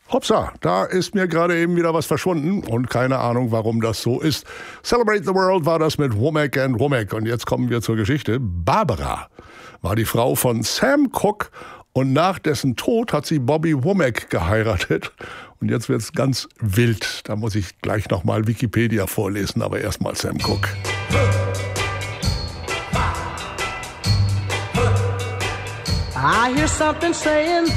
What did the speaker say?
Hoppsa, da ist mir gerade eben wieder was verschwunden und keine Ahnung, warum das so ist. Celebrate the World war das mit Womack and Womack. Und jetzt kommen wir zur Geschichte. Barbara war die Frau von Sam Cooke und nach dessen Tod hat sie Bobby Womack geheiratet. Und jetzt wird's ganz wild. Da muss ich gleich nochmal Wikipedia vorlesen, aber erstmal Sam Cooke. I hear something saying